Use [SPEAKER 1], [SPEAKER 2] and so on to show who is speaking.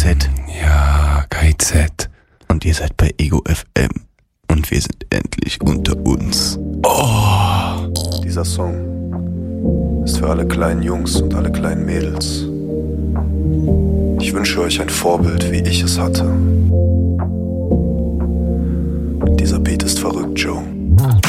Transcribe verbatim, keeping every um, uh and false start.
[SPEAKER 1] Z.
[SPEAKER 2] Ja, K I Z.
[SPEAKER 1] Und ihr seid bei Ego F M. Und wir sind endlich unter uns.
[SPEAKER 2] Oh.
[SPEAKER 3] Dieser Song ist für alle kleinen Jungs und alle kleinen Mädels. Ich wünsche euch ein Vorbild, wie ich es hatte. Dieser Beat ist verrückt, Joe.